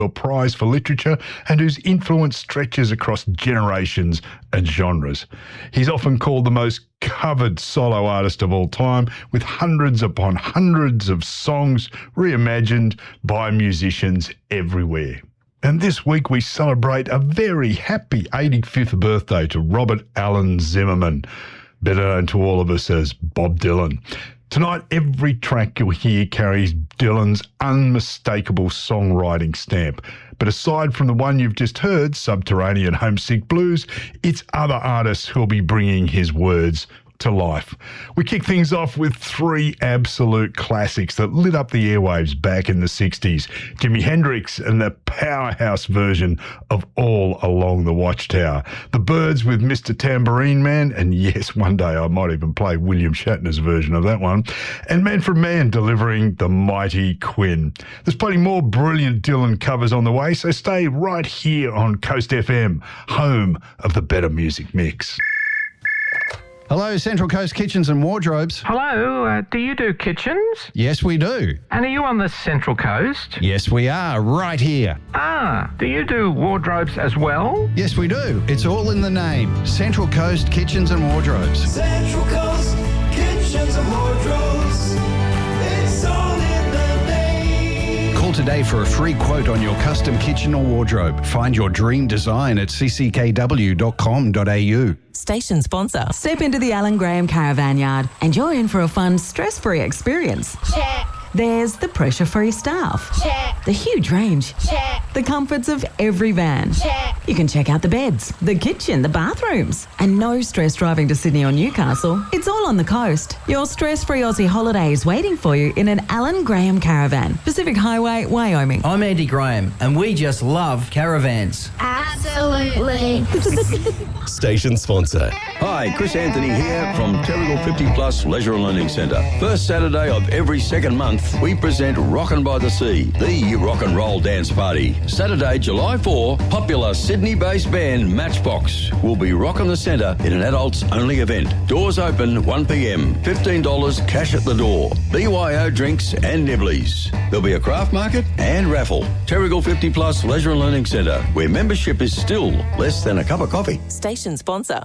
Prize for Literature and whose influence stretches across generations and genres. He's often called the most covered solo artist of all time, with hundreds upon hundreds of songs reimagined by musicians everywhere. And this week we celebrate a very happy 85th birthday to Robert Allen Zimmerman, better known to all of us as Bob Dylan. Tonight, every track you'll hear carries Dylan's unmistakable songwriting stamp. But aside from the one you've just heard, Subterranean Homesick Blues, it's other artists who'll be bringing his words to life. We kick things off with three absolute classics that lit up the airwaves back in the 60s. Jimi Hendrix and the powerhouse version of All Along the Watchtower. The Byrds with Mr. Tambourine Man, and yes, one day I might even play William Shatner's version of that one. And Man from Man delivering The Mighty Quinn. There's plenty more brilliant Dylan covers on the way, so stay right here on Coast FM, home of the better music mix. Hello, Central Coast Kitchens and Wardrobes. Hello, do you do kitchens? Yes, we do. And are you on the Central Coast? Yes, we are, right here. Do you do wardrobes as well? Yes, we do. It's all in the name. Central Coast Kitchens and Wardrobes. Central Coast Kitchens and Wardrobes. It's all in the name. Call today for a free quote on your custom kitchen or wardrobe. Find your dream design at cckw.com.au. Station sponsor. Step into the Alan Graham Caravan Yard and you're in for a fun, stress-free experience. Check. There's the pressure-free staff. Check. The huge range. Check. The comforts of every van. Check. You can check out the beds, the kitchen, the bathrooms. And no stress driving to Sydney or Newcastle. It's all on the coast. Your stress-free Aussie holiday is waiting for you in an Alan Graham Caravan. Pacific Highway, Wyoming. I'm Andy Graham and we just love caravans. Absolutely. Station sponsor. Hi, Chris Anthony here from Terrigal 50 Plus Leisure and Learning Centre. First Saturday of every second month, we present Rockin' by the Sea, the rock and roll dance party. Saturday, July 4, popular Sydney-based band Matchbox will be rocking the centre in an adults-only event. Doors open 1 p.m, $15 cash at the door. BYO drinks and nibblies. There'll be a craft market and raffle. Terrigal 50 Plus Leisure and Learning Centre, where membership is still less than a cup of coffee. Station sponsor.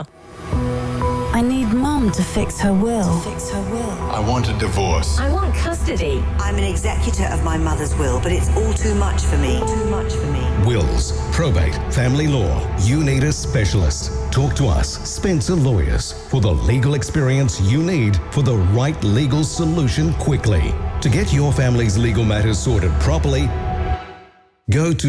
I need Mum to fix her will. I want a divorce. I want custody. I'm an executor of my mother's will, but it's all too much for me. Wills, probate, family law. You need a specialist. Talk to us, Spencer Lawyers, for the legal experience you need for the right legal solution quickly. To get your family's legal matters sorted properly, go to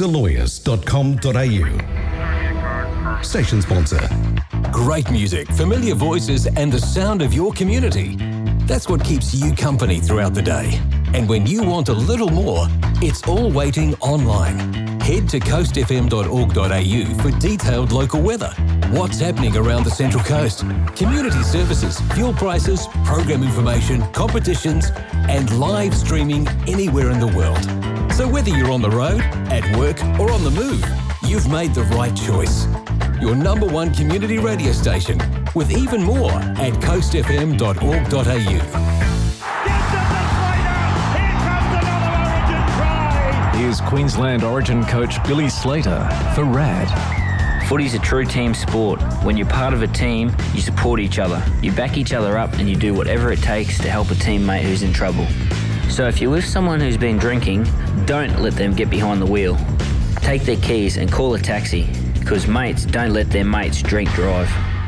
spencerlawyers.com.au. Station sponsor. Great music, familiar voices, and the sound of your community. That's what keeps you company throughout the day. And when you want a little more, it's all waiting online. Head to coastfm.org.au for detailed local weather, what's happening around the Central Coast, community services, fuel prices, program information, competitions, and live streaming anywhere in the world. So whether you're on the road, at work, or on the move, you've made the right choice. Your number one community radio station, with even more at coastfm.org.au. Here's Queensland Origin coach Billy Slater for RAD. Footy's a true team sport. When you're part of a team, you support each other. You back each other up and you do whatever it takes to help a teammate who's in trouble. So if you're with someone who's been drinking, don't let them get behind the wheel. Take their keys and call a taxi, because mates don't let their mates drink drive.